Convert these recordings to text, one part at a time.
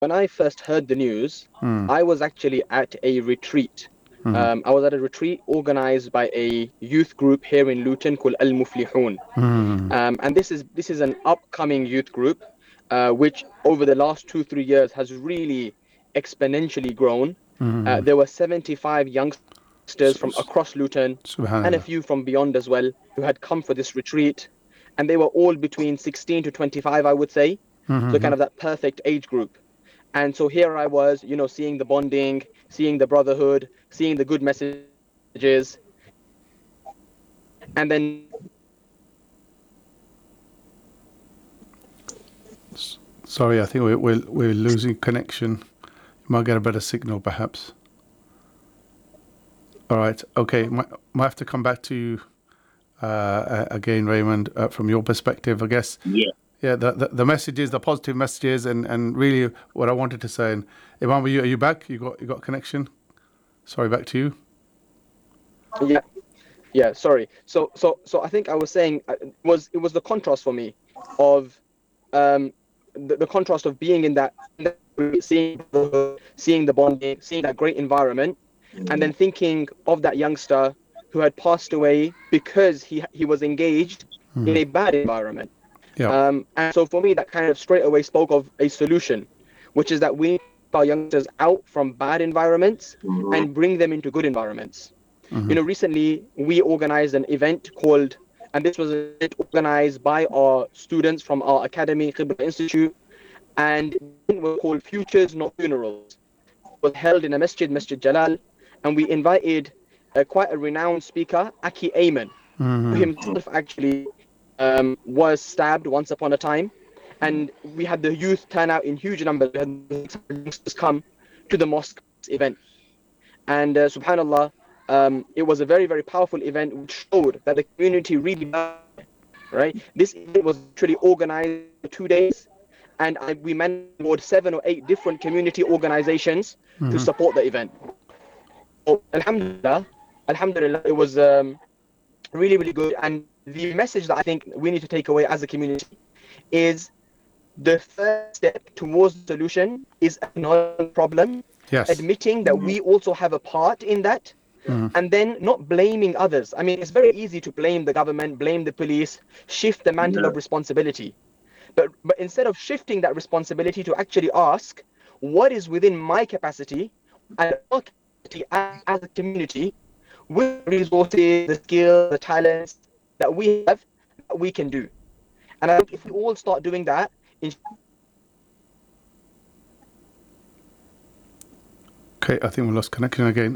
when I first heard the news, I was actually at a retreat. I was at a retreat organized by a youth group here in Luton called Al Muflihun. And this is an upcoming youth group, which over the last 2-3 years has really exponentially grown. There were 75 youngsters from across Luton and a few Subhanallah. from beyond as well who had come for this retreat. And they were all between 16 to 25, I would say. So kind of that perfect age group. And so here I was, seeing the bonding, seeing the brotherhood, seeing the good messages. And then Sorry, I think we're losing connection. You might get a better signal, perhaps. All right. Okay. Might have to come back to you again, Raymond, from your perspective, I guess. Yeah. Yeah. The messages, the positive messages, and really what I wanted to say. And Imam, are you back? You got connection? Sorry, back to you. yeah, sorry. So I think I was saying it was the contrast for me of the contrast of being in that seeing the bonding, seeing that great environment, and then thinking of that youngster who had passed away because he was engaged in a bad environment. Yeah. And so for me, that kind of straight away spoke of a solution, which is that we need to take our youngsters out from bad environments and bring them into good environments. Recently we organized an event called, and this was an event organized by our students from our academy, Khibra Institute, and the event was called Futures Not Funerals. It was held in a masjid, Masjid Jalal, and we invited quite a renowned speaker, Aki Ayman, who himself actually was stabbed once upon a time. And we had the youth turn out in huge numbers. We had youngsters come to the mosque event. And subhanallah, it was a very, very powerful event which showed that the community really valued it, right? This event was literally organized for 2 days, and we managed to board 7 or 8 different community organizations to support the event. So, alhamdulillah, it was really, really good. And the message that I think we need to take away as a community is the first step towards the solution is acknowledging the problem, Yes. admitting that we also have a part in that, and then not blaming others. I mean, it's very easy to blame the government, blame the police, shift the mantle of responsibility. But instead of shifting that responsibility, to actually ask, what is within my capacity and our capacity as a community, with the resources, the skills, the talents that we have, that we can do. And I think if we all start doing that, Okay, I think we lost connection again.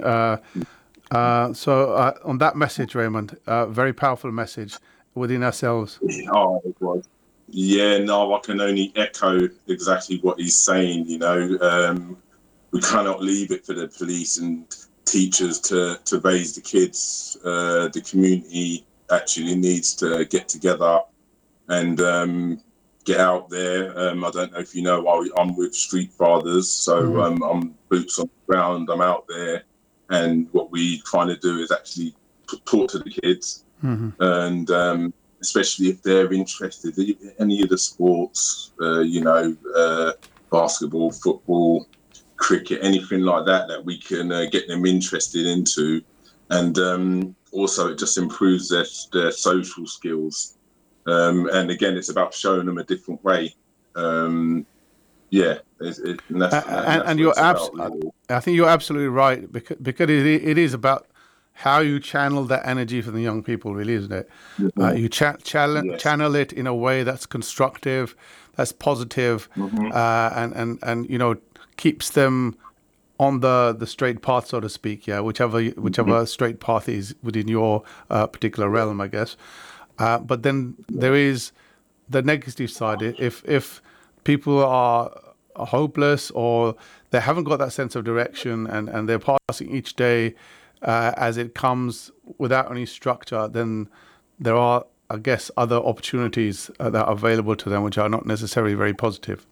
So on that message, Raymond, very powerful message within ourselves. Oh, it was. Yeah, no, I can only echo exactly what he's saying. We cannot leave it for the police and teachers to raise the kids. The community actually needs to get together and get out there. I don't know if you know, I'm with Street Fathers, so I'm boots on the ground. I'm out there, and what we trying to do is actually talk to the kids, and especially if they're interested in any of the sports, basketball, football, cricket, anything like that we can get them interested into, and also it just improves their social skills. And again, it's about showing them a different way. And that's And what you're it's about, really. I think you're absolutely right, because it is about how you channel that energy for the young people, really, isn't it? You Yes. channel it in a way that's constructive, that's positive, and keeps them on the straight path, so to speak. Yeah, whichever straight path is within your particular realm, I guess. But then there is the negative side. If people are hopeless, or they haven't got that sense of direction, and they're passing each day as it comes without any structure, then there are, I guess, other opportunities that are available to them which are not necessarily very positive.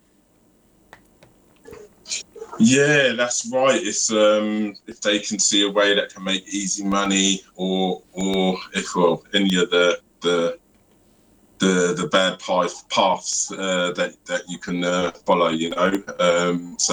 Yeah, that's right. It's if they can see a way that can make easy money, or if any of the the bad paths that you can follow. So